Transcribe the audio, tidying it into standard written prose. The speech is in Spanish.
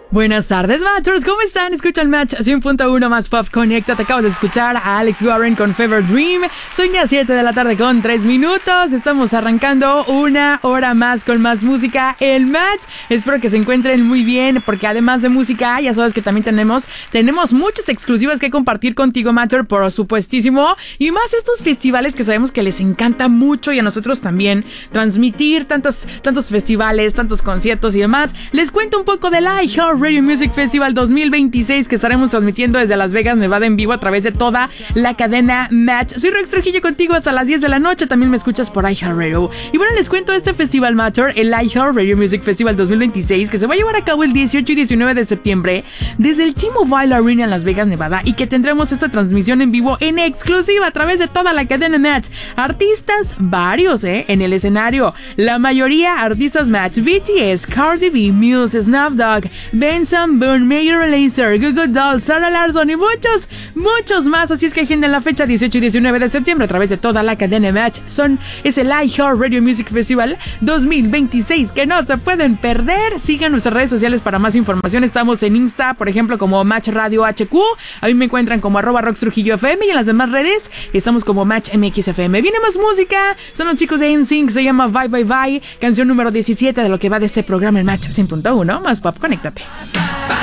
Buenas tardes, Matchers, ¿cómo están? Escucha el Match 100.1 más Pop Connecta. Te acabas de escuchar a Alex Warren con Fever Dream. Son ya 7 de la tarde con 3 minutos. Estamos arrancando una hora más con más música, el Match. Espero que se encuentren muy bien, porque además de música, ya sabes que también tenemos muchas exclusivas que compartir contigo, Matcher, por supuestísimo. Y más estos festivales que sabemos que les encanta mucho y a nosotros también transmitir tantos festivales, tantos conciertos y demás. Les cuento un poco del iHeart Radio Music Festival 2026 que estaremos transmitiendo desde Las Vegas, Nevada, en vivo a través de toda la cadena Match. Soy Rex Trujillo contigo hasta las 10 de la noche. También me escuchas por iHeartRadio. Y bueno, les cuento este festival Matcher, el iHeart Radio Music Festival 2026, que se va a llevar a cabo el 18 y 19 de septiembre desde el T-Mobile Arena en Las Vegas, Nevada, y que tendremos esta transmisión en vivo en exclusiva a través de toda la cadena Match. Artistas varios, en el escenario. La mayoría artistas Match: BTS, Cardi B, Muse, Snoop Dogg, Benson Boone, Major Lazer, Goo Goo Dolls, Sarah Larsson y muchos más. Así es que agenden la fecha 18 y 19 de septiembre a través de toda la cadena Match. Es el iHeart Radio Music Festival 2026 que no se pueden perder. Sigan nuestras redes sociales para más información. Estamos en Insta, por ejemplo, como Match Radio HQ. A mí me encuentran como @RoxTrujilloFM, y en las demás redes estamos como Match MXFM. Viene más música. Son los chicos de NSYNC. Se llama Bye Bye Bye. Canción número 17 de lo que va de este programa, el Match 100.1 más Pop. Conéctate.